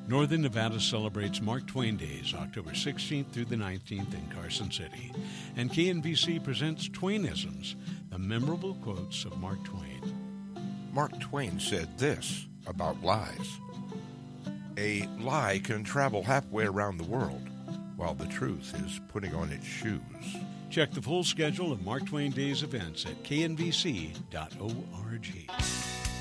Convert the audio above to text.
Northern Nevada celebrates Mark Twain Days, October 16th through the 19th in Carson City. And KNVC presents Twainisms, the memorable quotes of Mark Twain. Mark Twain said this about lies. A lie can travel halfway around the world, while the truth is putting on its shoes. Check the full schedule of Mark Twain Days events at knvc.org.